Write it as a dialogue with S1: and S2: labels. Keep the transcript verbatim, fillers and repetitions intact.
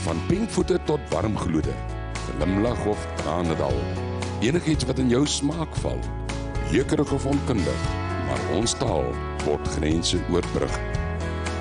S1: Van pinkvoete tot warmgloede, glimlag of tranendal, enigiets wat in jou smaak val, lekerig of onkundig, maar ons taal word grense oorbrug.